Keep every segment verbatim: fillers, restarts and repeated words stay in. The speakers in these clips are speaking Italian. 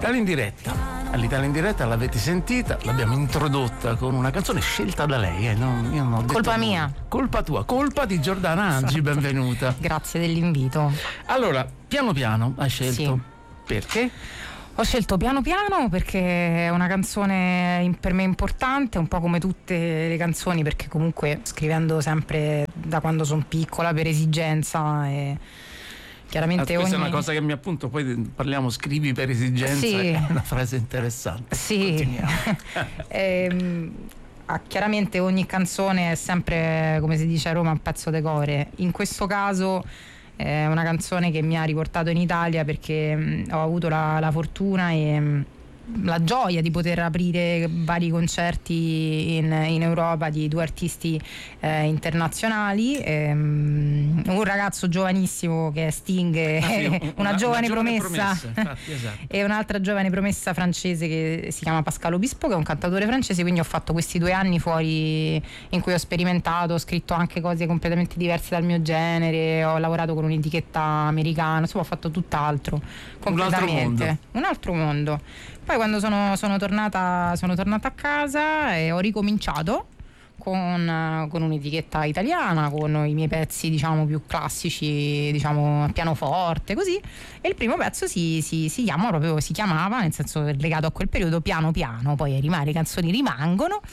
All'Italia in diretta. All'Italia in diretta l'avete sentita, l'abbiamo introdotta con una canzone scelta da lei. Eh? Non, io non ho detto colpa nulla. mia. Colpa tua, colpa di Giordana Angi, esatto. Benvenuta. Grazie dell'invito. Allora, piano piano hai scelto. Sì. Perché? Ho scelto Piano Piano perché è una canzone per me importante, un po' come tutte le canzoni, perché comunque scrivendo sempre da quando sono piccola per esigenza e chiaramente ah, questa ogni... è una cosa che mi appunto, poi parliamo, scrivi per esigenza, sì. È una frase interessante. Sì. ehm, ah, chiaramente ogni canzone è sempre, come si dice a Roma, un pezzo de core. In questo caso è una canzone che mi ha riportato in Italia perché mh, ho avuto la, la fortuna e mh, la gioia di poter aprire vari concerti in, in Europa di due artisti eh, internazionali, ehm, un ragazzo giovanissimo che è Sting, ah, sì, una, una giovane, giovane promessa, promessa infatti, esatto. E un'altra giovane promessa francese che si chiama Pascal Obispo, che è un cantatore francese. Quindi ho fatto questi due anni fuori in cui ho sperimentato, ho scritto anche cose completamente diverse dal mio genere, ho lavorato con un'etichetta americana, insomma ho fatto tutt'altro completamente, un altro mondo, un altro mondo. Poi quando sono, sono, tornata, sono tornata a casa e ho ricominciato con, con un'etichetta italiana, con i miei pezzi diciamo più classici, diciamo a pianoforte, così. E il primo pezzo si, si, si chiama proprio, si chiamava, nel senso legato a quel periodo, Piano Piano. Poi rimane, le canzoni rimangono,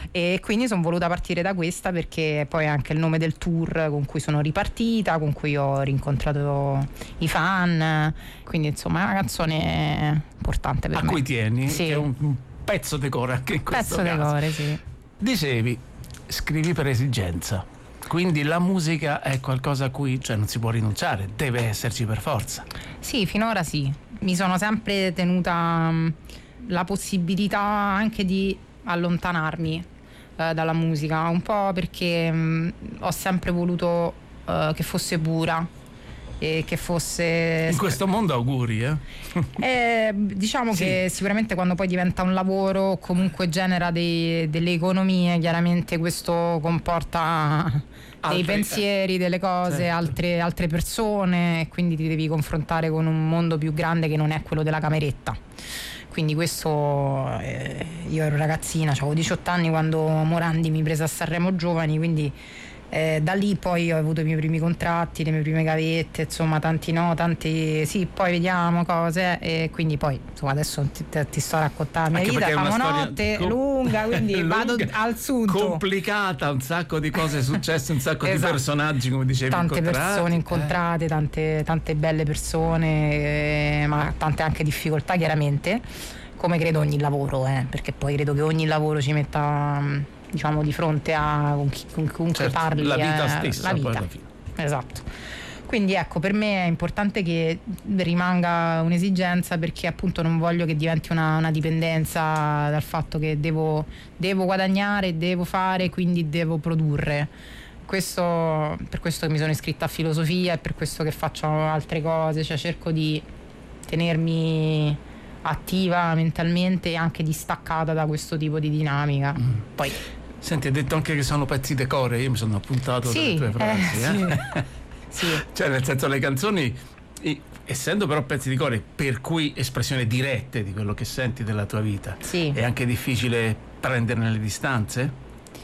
e quindi sono voluta partire da questa perché poi è anche il nome del tour con cui sono ripartita, con cui ho rincontrato i fan, quindi insomma è una canzone importante per a me. A cui tieni? Sì. Che è un, un pezzo decore anche in questo pezzo caso. decore, sì. Dicevi, scrivi per esigenza, quindi la musica è qualcosa a cui, cioè, non si può rinunciare, deve esserci per forza. Sì, finora sì. Mi sono sempre tenuta mh, la possibilità anche di allontanarmi eh, dalla musica, un po' perché mh, ho sempre voluto eh, che fosse pura e che fosse... In questo mondo auguri, eh? eh diciamo sì. Che sicuramente quando poi diventa un lavoro, comunque genera dei, delle economie, chiaramente questo comporta altre, dei pensieri, delle cose, certo. altre, altre persone, e quindi ti devi confrontare con un mondo più grande che non è quello della cameretta. Quindi questo, eh, io ero ragazzina, avevo diciotto anni quando Morandi mi prese a Sanremo Giovani, quindi Eh, da lì poi ho avuto i miei primi contratti, le mie prime gavette, insomma tanti no, tanti sì, poi vediamo cose, e quindi poi insomma adesso ti, ti sto a raccontare la mia vita, famo notte com- lunga, quindi lunga, vado al sunto, complicata, un sacco di cose successe, un sacco esatto. di personaggi, come dicevi, tante incontrati. persone incontrate, eh. tante, tante belle persone, eh, ma tante anche difficoltà chiaramente, come credo ogni lavoro, eh, perché poi credo che ogni lavoro ci metta diciamo di fronte a con chi, con chiunque certo, parli, la vita eh, stessa, la vita. Poi alla fine. Esatto. Quindi ecco, per me è importante che rimanga un'esigenza, perché appunto non voglio che diventi una, una dipendenza dal fatto che devo, devo guadagnare, devo fare, quindi devo produrre. Questo, per questo che mi sono iscritta a filosofia e per questo che faccio altre cose, cioè cerco di tenermi attiva mentalmente e anche distaccata da questo tipo di dinamica. Mm. Poi senti, hai detto anche che sono pezzi decore, io mi sono appuntato sì, dalle tue frasi, eh, eh? Sì. sì. Cioè nel senso, le canzoni, essendo però pezzi di core, per cui espressioni dirette di quello che senti della tua vita, sì. È anche difficile prenderne le distanze?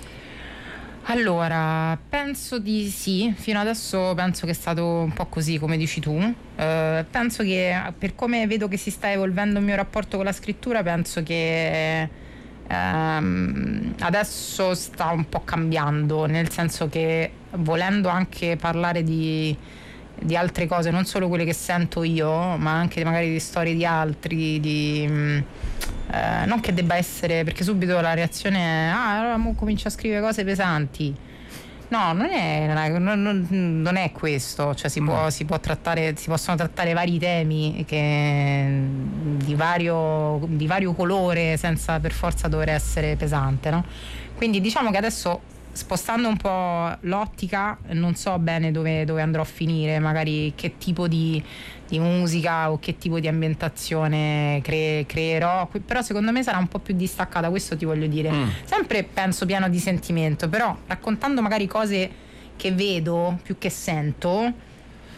Allora, penso di sì, fino adesso penso che è stato un po' così come dici tu. Uh, penso che per come vedo che si sta evolvendo il mio rapporto con la scrittura, penso che um, adesso sta un po' cambiando, nel senso che volendo anche parlare di, di altre cose, non solo quelle che sento io, ma anche magari di storie di altri, di... Um, Eh, non che debba essere, perché subito la reazione è ah, allora mo comincio a scrivere cose pesanti. No, non è, non, non, non è questo, cioè si, mm. può, si può trattare, si possono trattare vari temi che, di, vario, di vario colore, senza per forza dover essere pesante, no? Quindi diciamo che adesso, spostando un po' l'ottica, non so bene dove, dove andrò a finire, magari che tipo di, di musica o che tipo di ambientazione cre- creerò, però secondo me sarà un po' più distaccata, questo ti voglio dire. Mm. Sempre penso pieno di sentimento, però raccontando magari cose che vedo più che sento,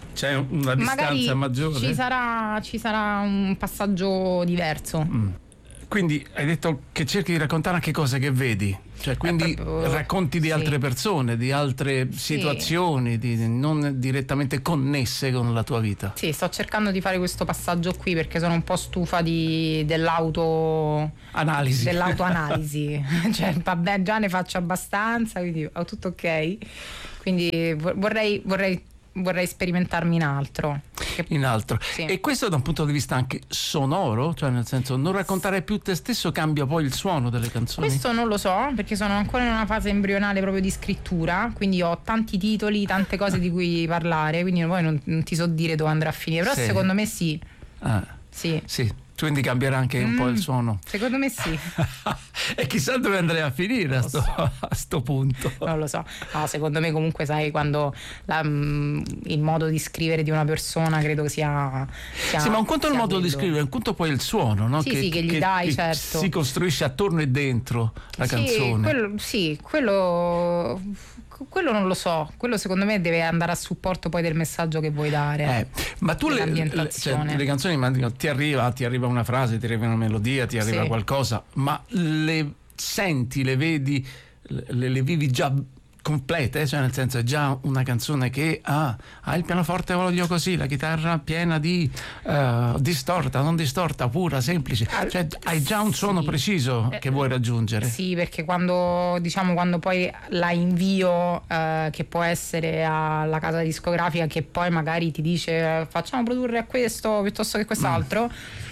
c'è una distanza magari maggiore? Ci sarà, ci sarà un passaggio diverso. Mm. Quindi hai detto che cerchi di raccontare anche cose che vedi, cioè quindi proprio, racconti di sì. altre persone, di altre Sì. situazioni, di, non direttamente connesse con la tua vita. Sì, sto cercando di fare questo passaggio qui perché sono un po' stufa di, dell'auto Analisi. dell'autoanalisi. Cioè, vabbè, già ne faccio abbastanza, quindi ho tutto ok. Quindi vorrei, vorrei, vorrei sperimentarmi in altro. Che- In altro. Sì. E questo da un punto di vista anche sonoro, cioè nel senso non raccontare più te stesso cambia poi il suono delle canzoni. Questo non lo so perché sono ancora in una fase embrionale proprio di scrittura, quindi ho tanti titoli, tante cose di cui parlare, quindi poi non, non ti so dire dove andrà a finire, però Sì. secondo me sì, Ah, sì. sì, quindi cambierà anche un Mm. po' il suono. Secondo me sì. E chissà dove andrei a finire a Lo sto, a sto punto. Non lo so, no, secondo me comunque sai quando la, mm, il modo di scrivere di una persona credo che sia, sia Sì, ma un conto è il sia modo di quello. scrivere, un conto poi è il suono, no? Sì, sì, che gli dai, certo. si costruisce attorno e dentro la Sì, canzone. quello, sì, quello, quello non lo so, quello secondo me deve andare a supporto poi del messaggio che vuoi dare. Eh, ma tu le, le, cioè, Dell'ambientazione. le canzoni immagino, ti arriva, ti arriva una frase, ti arriva una melodia, ti arriva Sì. qualcosa, ma le senti, le vedi, le, le vivi già complete, cioè nel senso è già una canzone che ha, ha il pianoforte voglio così, la chitarra piena di uh, distorta, non distorta, pura, semplice, cioè hai già un suono Sì. preciso che vuoi raggiungere. Sì, perché quando diciamo quando poi la invio, eh, che può essere alla casa discografica che poi magari ti dice facciamo produrre a questo piuttosto che quest'altro,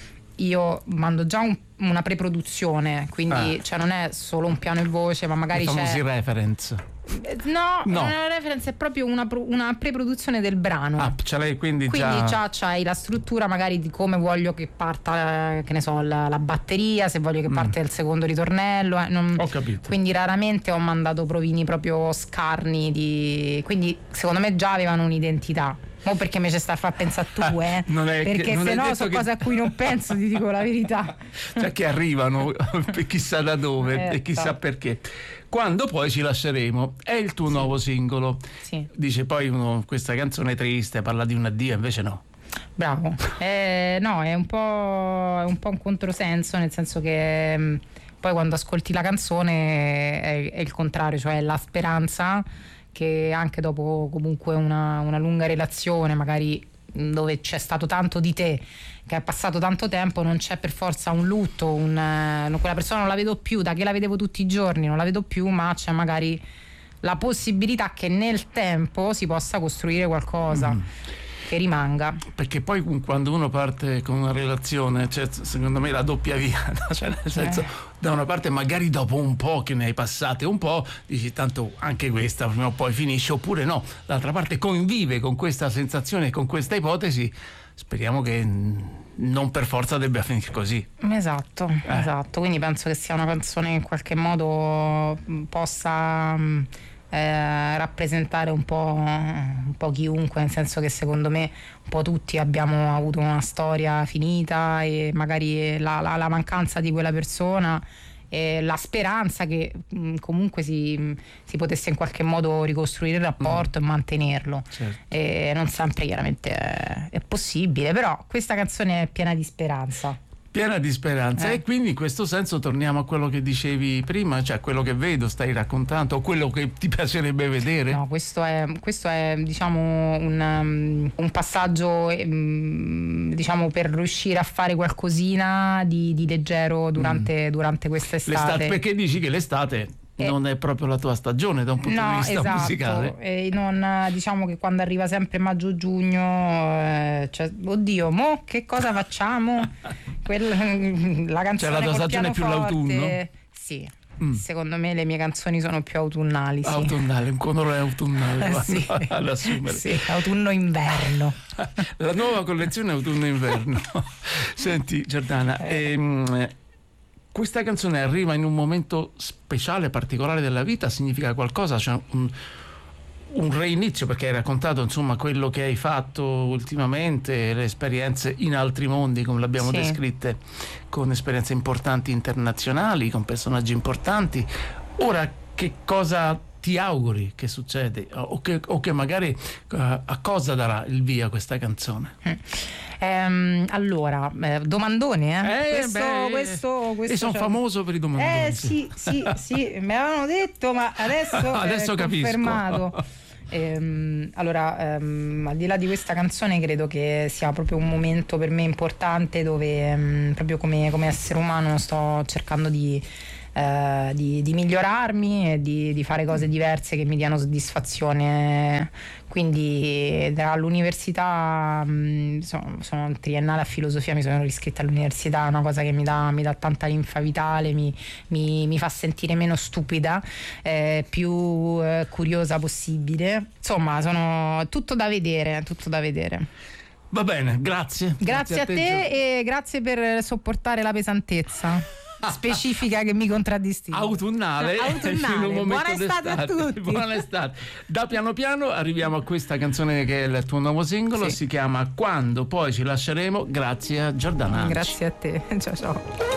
io mando già un- una preproduzione, quindi Ah. cioè non è solo un piano e voce, ma magari I famosi c'è reference. Eh, no, No. non è una reference, è proprio una, pro- una preproduzione del brano. Ah, ce l'hai quindi, Quindi già. già c'hai la struttura magari di come voglio che parta, eh, che ne so, la, la batteria, se voglio che parte il secondo ritornello. eh, non- Ho capito. Quindi raramente ho mandato provini proprio scarni di... Quindi secondo me già avevano un'identità. Mo perché mi ci sta a far pensare tu, eh? Non è che- perché non se è no detto sono che- cose a cui non penso, ti dico la verità. Cioè che arrivano per chissà da dove Certo. e chissà perché. Quando poi ci lasceremo è il tuo nuovo singolo. Sì. Dice poi uno, questa canzone è triste, parla di un addio, invece no. Bravo. Eh, no, è un po', è un po' un controsenso, nel senso che mh, poi quando ascolti la canzone è, è il contrario, cioè la speranza che anche dopo comunque una, una lunga relazione, magari mh, dove c'è stato tanto di te, che è passato tanto tempo, non c'è per forza un lutto, un, eh, no, quella persona non la vedo più, da che la vedevo tutti i giorni non la vedo più, ma c'è magari la possibilità che nel tempo si possa costruire qualcosa. Mm. Che rimanga. Perché poi quando uno parte con una relazione, cioè, secondo me la doppia via, no? Cioè nel senso, da una parte magari dopo un po' che ne hai passate un po', dici tanto anche questa prima o poi finisce, oppure no, l'altra parte convive con questa sensazione, con questa ipotesi, speriamo che non per forza debba finire così. Esatto, Eh. esatto. Quindi penso che sia una canzone che in qualche modo mh, possa mh, eh, rappresentare un po', un po' chiunque, nel senso che secondo me un po' tutti abbiamo avuto una storia finita e magari la, la- la mancanza di quella persona e la speranza che mh, comunque si, si potesse in qualche modo ricostruire il rapporto e mantenerlo. Certo. E non sempre chiaramente è, è possibile, però questa canzone è piena di speranza. Piena di speranza. Eh. E quindi in questo senso torniamo a quello che dicevi prima, cioè quello che vedo, stai raccontando, o quello che ti piacerebbe vedere. No, questo è, questo è diciamo un, um, un passaggio um, diciamo per riuscire a fare qualcosina di, di leggero durante, durante quest'estate. L'estate, perché dici che l'estate Eh. non è proprio la tua stagione da un punto No, di vista esatto. musicale. E non, diciamo che quando arriva sempre maggio-giugno, eh, cioè, oddio, mo che cosa facciamo? Quel- la canzone Cioè, la tua col stagione è più pianoforte. l'autunno? Sì. Mm. Secondo me le mie canzoni sono più autunnali. Sì. Autunnale, un colore autunnale Eh, vanno sì. ad assumere. Sì, autunno-inverno. La nuova collezione autunno-inverno. Senti Giordana, ehm, questa canzone arriva in un momento speciale, particolare della vita, significa qualcosa? Cioè un, un reinizio, perché hai raccontato insomma quello che hai fatto ultimamente, le esperienze in altri mondi come l'abbiamo Sì. descritte, con esperienze importanti internazionali, con personaggi importanti. Ora che cosa ti auguri che succede o che, o che magari uh, a cosa darà il via questa canzone? Mm. Ehm, allora, eh, domandone, eh? eh questo, beh, questo, questo io sono cioè... famoso per i domandoni. Eh sì, sì, sì, me l'avevano detto, ma adesso, adesso è capisco. confermato. Ehm, allora, ehm, al di là di questa canzone, credo che sia proprio un momento per me importante dove ehm, proprio come, come essere umano sto cercando di Eh, di, di migliorarmi e di, di fare cose diverse che mi diano soddisfazione. Quindi dall'università mh, sono, sono triennale a filosofia, mi sono riscritta all'università, è una cosa che mi dà, mi dà tanta linfa vitale, mi, mi, mi fa sentire meno stupida, eh, più eh, curiosa possibile. Insomma, sono tutto da vedere, tutto da vedere. Va bene, grazie. Grazie, grazie a te, te e grazie per sopportare la pesantezza specifica che mi contraddistingue. Autunnale, autunnale. Buona estate a tutti. Buona estate. Da piano piano arriviamo a questa canzone che è il tuo nuovo singolo, sì. Si chiama Quando poi ci lasceremo. Grazie a Giordana Anci. Grazie a te. Ciao ciao.